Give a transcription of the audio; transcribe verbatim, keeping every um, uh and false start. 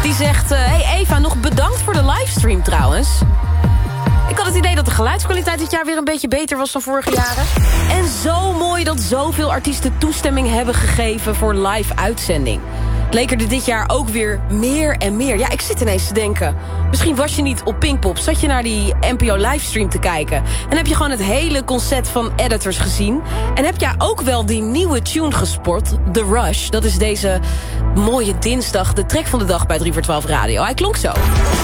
Die zegt, uh, hey Eva, nog bedankt voor de livestream trouwens. Ik had het idee dat de geluidskwaliteit dit jaar weer een beetje beter was dan vorige jaren. En zo mooi dat zoveel artiesten toestemming hebben gegeven voor live uitzending. Het leek er dit jaar ook weer meer en meer. Ja, ik zit ineens te denken. Misschien was je niet op Pinkpop. Zat je naar die N P O livestream te kijken. En heb je gewoon het hele concept van editors gezien. En heb jij ook wel die nieuwe tune gespot. The Rush. Dat is deze mooie dinsdag. De track van de dag bij drie voor twaalf Radio. Hij klonk zo.